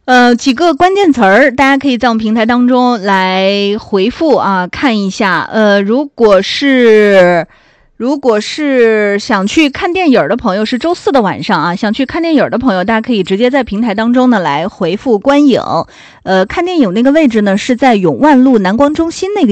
几个关键词儿，大家可以在我们平台当中来回复啊，看一下。如果是想去看电影的朋友，是周四的晚上啊，想去看电影的朋友，大家可以直接在平台当中呢来回复观影。看电影那个位置呢是在永万路南光中心那个